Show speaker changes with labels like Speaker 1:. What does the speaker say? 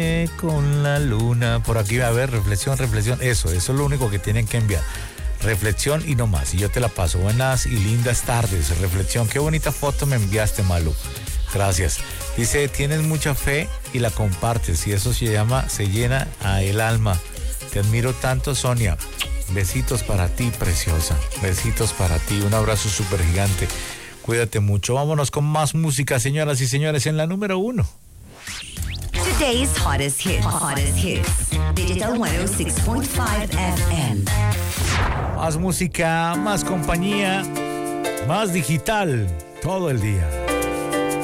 Speaker 1: con la luna. Por aquí va a haber reflexión. Eso es lo único que tienen que enviar. Reflexión y no más. Y yo te la paso. Buenas y lindas tardes. Reflexión. Qué bonita foto me enviaste, Malu. Gracias. Dice, tienes mucha fe y la compartes. Y eso se llena a el alma. Te admiro tanto, Sonia. Besitos para ti, preciosa. Besitos para ti. Un abrazo súper gigante. Cuídate mucho. Vámonos con más música, señoras y señores, en la número 1.
Speaker 2: Today's hottest hits. Digital 106.5 FM.
Speaker 1: Más música, más compañía, más digital, todo el día.